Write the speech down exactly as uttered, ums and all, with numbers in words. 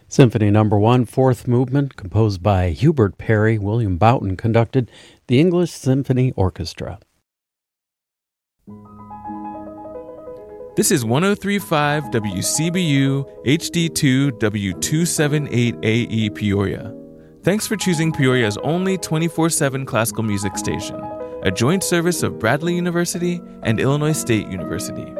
Symphony Number One, Fourth Movement, composed by Hubert Parry. William Boughton conducted the English Symphony Orchestra. This is one oh three point five W C B U H D two W two seventy-eight A E Peoria. Thanks for choosing Peoria's only twenty-four seven classical music station, a joint service of Bradley University and Illinois State University.